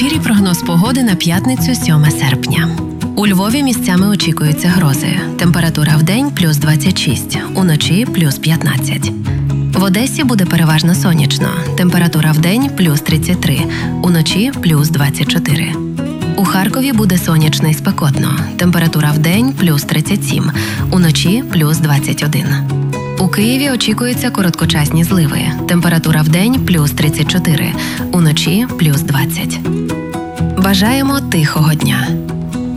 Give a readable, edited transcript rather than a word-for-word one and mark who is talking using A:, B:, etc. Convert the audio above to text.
A: ефірі прогноз погоди на п'ятницю 7 серпня. У Львові місцями очікуються грози. Температура вдень – плюс 26, уночі – плюс 15. В Одесі буде переважно сонячно. Температура вдень – плюс 33, уночі – плюс 24. У Харкові буде сонячно і спекотно. Температура вдень – плюс 37, уночі – плюс 21. У Києві очікуються короткочасні зливи. Температура вдень – плюс 34, уночі – плюс 20. Бажаємо тихого дня!